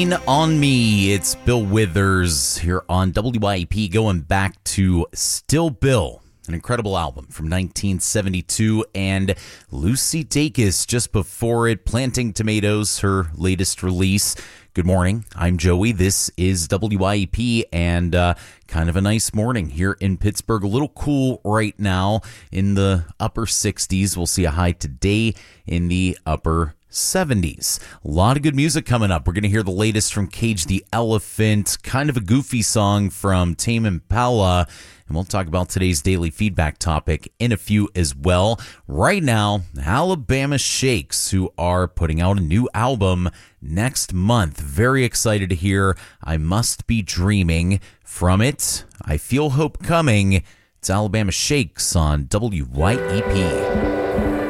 On Me, it's Bill Withers here on WYEP, going back to Still Bill, an incredible album from 1972, and Lucy Dacus just before it, Planting Tomatoes, her latest release. Good morning, I'm Joey, this is WYEP, and kind of a nice morning here in Pittsburgh. A little cool right now in the upper 60s. We'll see a high today in the upper 70s. A lot of good music coming up. We're going to hear the latest from Cage the Elephant, kind of a goofy song from Tame Impala, and we'll talk about today's daily feedback topic in a few as well. Right now, Alabama Shakes, who are putting out a new album next month. Very excited to hear I Must Be Dreaming from it. I Feel Hope Coming. It's Alabama Shakes on WYEP.